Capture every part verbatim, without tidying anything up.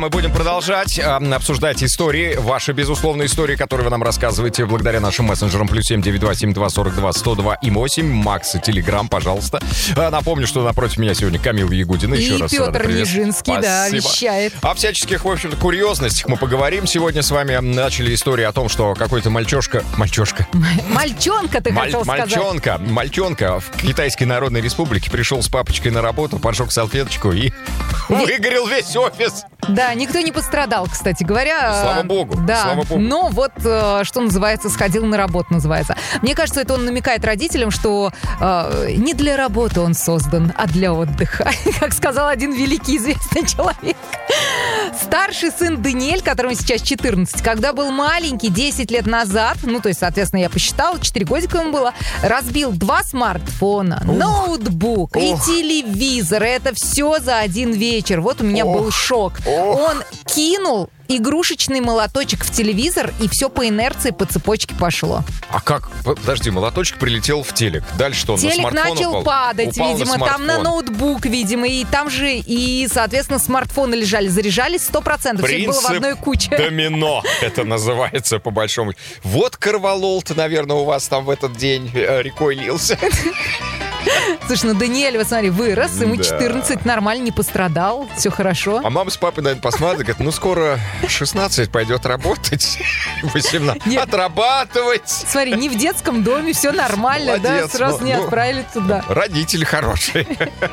мы будем продолжать э, обсуждать истории, ваши безусловные истории, которые вы нам рассказываете благодаря нашим мессенджерам плюс семь девять два семь два сорок два сто два и восемь. Макс и Телеграм, пожалуйста. Э, напомню, что напротив меня сегодня Камилла Ягудина. И Еще раз Петр Нижинский, да, вещает. О всяческих, в общем-то, курьезностях мы поговорим. Сегодня с вами начали историю о том, что какой-то мальчишка... Мальчишка. Мальчонка, ты Маль- хотел сказать. Мальчонка. Мальчонка в Китайской Народной Республике пришел с папочкой на работу, поджег салфеточку и выгорел весь офис. Да, никто не пострадал, кстати говоря. Слава богу, Да, слава богу. но вот, э, что называется, сходил на работу, называется. Мне кажется, это он намекает родителям, что э, не для работы он создан, а для отдыха. Как сказал один великий известный человек. Старший сын Даниэль, которому сейчас четырнадцать, когда был маленький, десять лет назад, ну, то есть, соответственно, я посчитала, четыре годика ему было, разбил два смартфона, Ух. ноутбук Ух. и телевизор. Это все за один вечер. Вот у меня Ох. был шок. Ох. Он кинул игрушечный молоточек в телевизор, и все по инерции, по цепочке пошло. А как? Подожди, молоточек прилетел в телек. Дальше что, он телек на смартфон начал упал? падать, упал видимо, на там на ноутбук, видимо, и там же, и, соответственно, смартфоны лежали, заряжались сто процентов. Все было в одной куче. Домино это называется по большому. Вот корвалол-то, наверное, у вас там в этот день рекой лился. Слушай, ну Даниэль, вот смотри, вырос, ему да. четырнадцать, нормально, не пострадал, все хорошо. А мама с папой, наверное, посмотрят, говорят, ну скоро шестнадцать пойдет работать, восемнадцать, Нет. отрабатывать. Смотри, не в детском доме, все нормально, Молодец, да, сразу ну, не ну, отправили туда. Родители хорошие.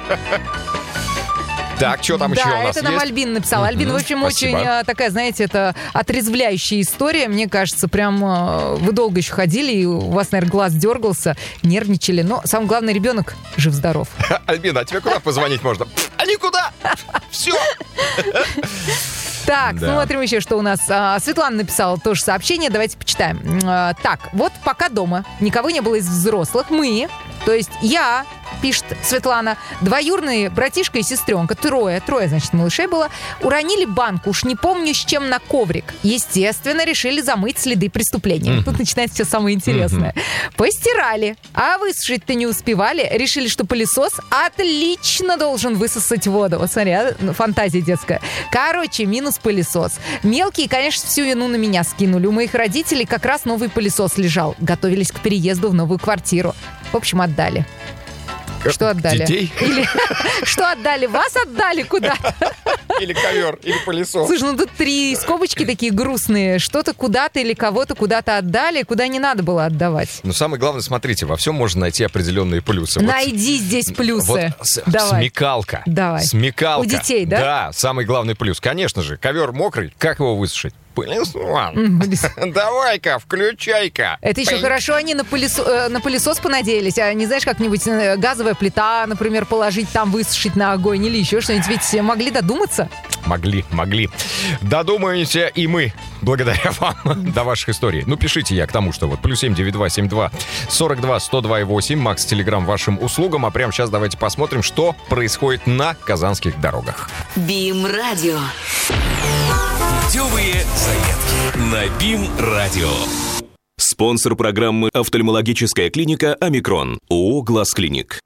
Так, что там да, еще у нас это нам есть? Альбин написал. Mm-hmm. Альбин, в общем, Спасибо. очень такая, знаете, это отрезвляющая история. Мне кажется, прям вы долго еще ходили, и у вас, наверное, глаз дергался, нервничали. Но самое главное, ребенок жив-здоров. Альбин, а тебе куда позвонить можно? А никуда! Все! Так, да. смотрим еще, что у нас. А, Светлана написала тоже сообщение, давайте почитаем. А, так, вот пока дома никого не было из взрослых, мы, то есть я, пишет Светлана, двоюродные братишка и сестренка, трое, трое, значит, малышей было, уронили банку, уж не помню с чем, на коврик. Естественно, решили замыть следы преступления. Mm-hmm. Тут начинается все самое интересное. Mm-hmm. Постирали, а высушить-то не успевали. Решили, что пылесос отлично должен высосать воду. Вот смотри, фантазия детская. Короче, минус пылесос. Мелкие, конечно, всю вину на меня скинули. У моих родителей как раз новый пылесос лежал. Готовились к переезду в новую квартиру. В общем, отдали. Что отдали? Детей? Или что отдали? Вас отдали куда-то? Или ковер, или пылесос. Слушай, ну тут три скобочки такие грустные. Что-то куда-то или кого-то куда-то отдали, куда не надо было отдавать. Но самое главное, смотрите, во всем можно найти определенные плюсы. Найди вот, здесь плюсы. Вот с, Давай. Смекалка. Давай. Смекалка. У детей, да? Да, самый главный плюс. Конечно же, ковер мокрый, как его высушить? Давай-ка, включай-ка. Это еще хорошо, они на, пылесо, на пылесос понадеялись, а не знаешь, как-нибудь газовая плита, например, положить там, высушить на огонь или еще что-нибудь. Ведь могли додуматься? Могли, могли. Додумаемся и мы, благодаря вам, до ваших историй. Ну, пишите я к тому, что вот плюс семь девять два семь два сорок два сто два и восемь. Макс Телеграм вашим услугам. А прямо сейчас давайте посмотрим, что происходит на казанских дорогах. БИМ-радио. Путевые заметки на БИМ-радио. Спонсор программы «Офтальмологическая клиника Омикрон» ООО «Глаз Клиник».